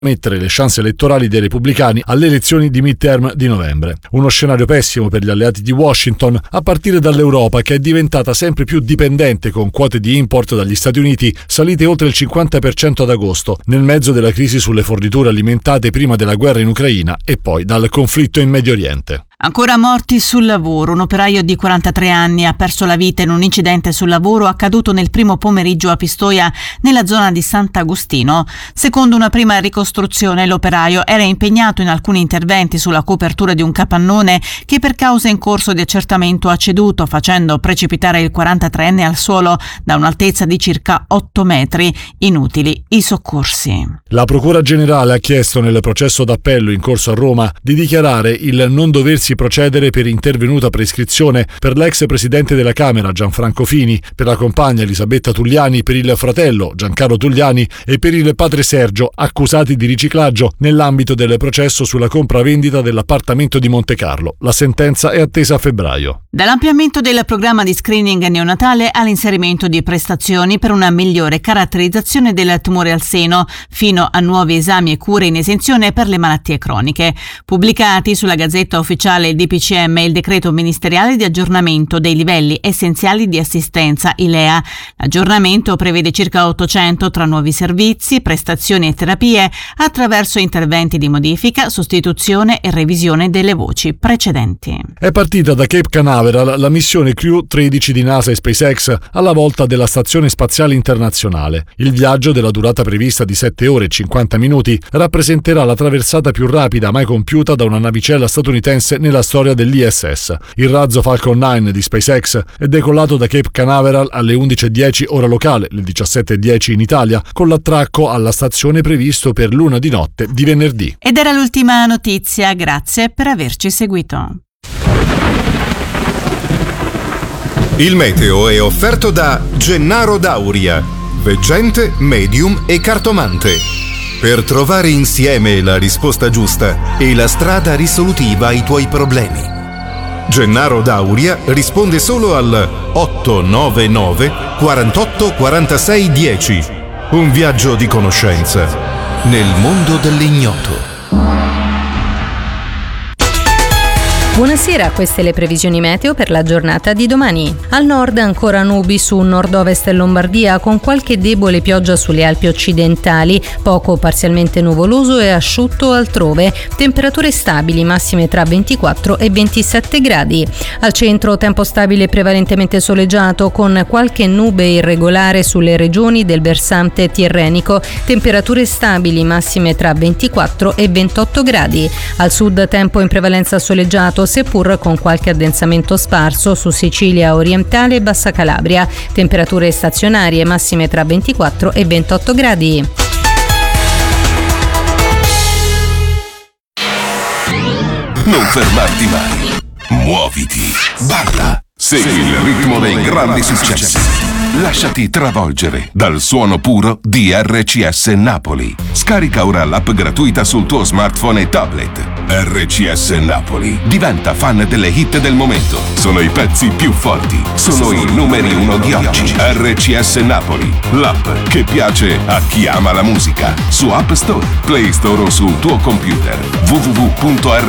mettere le chance elettorali dei repubblicani alle elezioni di midterm di novembre. Uno scenario pessimo per gli alleati di Washington, a partire dall'Europa, che è diventata sempre più dipendente con quote di import dagli Stati Uniti salite oltre il 50% ad agosto, nel mezzo della crisi sulle forniture alimentate prima della guerra in Ucraina e poi dal conflitto in Medio Oriente. Ancora morti sul lavoro. Un operaio di 43 anni ha perso la vita in un incidente sul lavoro accaduto nel primo pomeriggio a Pistoia, nella zona di Sant'Agostino. Secondo una prima ricostruzione, l'operaio era impegnato in alcuni interventi sulla copertura di un capannone che per causa in corso di accertamento ha ceduto, facendo precipitare il 43enne al suolo da un'altezza di circa 8 metri. Inutili i soccorsi. La Procura Generale ha chiesto nel processo d'appello in corso a Roma di dichiarare il non doversi procedere per intervenuta prescrizione per l'ex presidente della Camera Gianfranco Fini, per la compagna Elisabetta Tugliani, per il fratello Giancarlo Tugliani e per il padre Sergio, accusati di riciclaggio nell'ambito del processo sulla compravendita dell'appartamento di Montecarlo. La sentenza è attesa a febbraio. Dall'ampliamento del programma di screening neonatale all'inserimento di prestazioni per una migliore caratterizzazione del tumore al seno, fino a nuovi esami e cure in esenzione per le malattie croniche. Pubblicati sulla Gazzetta Ufficiale il DPCM e il decreto ministeriale di aggiornamento dei livelli essenziali di assistenza ILEA. L'aggiornamento prevede circa 800 tra nuovi servizi, prestazioni e terapie attraverso interventi di modifica, sostituzione e revisione delle voci precedenti. È partita da Cape Canaveral la missione Crew 13 di NASA e SpaceX alla volta della Stazione Spaziale Internazionale. Il viaggio, della durata prevista di 7 ore e 50 minuti, rappresenterà la traversata più rapida mai compiuta da una navicella statunitense nella storia dell'ISS. Il razzo Falcon 9 di SpaceX è decollato da Cape Canaveral alle 11:10 ora locale, le 17:10 in Italia, con l'attracco alla stazione previsto per l'1 di notte di venerdì. Ed era l'ultima notizia, grazie per averci seguito. Il meteo è offerto da Gennaro Dauria, veggente, medium e cartomante. Per trovare insieme la risposta giusta e la strada risolutiva ai tuoi problemi. Gennaro Dauria risponde solo al 899 48 46 10. Un viaggio di conoscenza nel mondo dell'ignoto. Buonasera, queste le previsioni meteo per la giornata di domani. Al nord ancora nubi su nord-ovest e Lombardia, con qualche debole pioggia sulle Alpi occidentali, poco parzialmente nuvoloso e asciutto altrove. Temperature stabili, massime tra 24 e 27 gradi. Al centro tempo stabile prevalentemente soleggiato, con qualche nube irregolare sulle regioni del versante tirrenico. Temperature stabili, massime tra 24 e 28 gradi. Al sud tempo in prevalenza soleggiato, seppur con qualche addensamento sparso su Sicilia orientale e Bassa Calabria. Temperature stazionarie, massime tra 24 e 28 gradi. Non fermarti mai. Muoviti. Balla. Segui il ritmo dei grandi successi. Lasciati travolgere dal suono puro di RCS Napoli. Scarica ora l'app gratuita sul tuo smartphone e tablet. RCS Napoli. Diventa fan delle hit del momento. Sono i pezzi più forti. Sono i numeri 1 di oggi. RCS Napoli. L'app che piace a chi ama la musica. Su App Store, Play Store o sul tuo computer.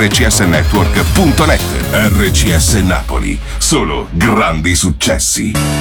www.rcsnetwork.net. RCS Napoli. Solo grandi successi.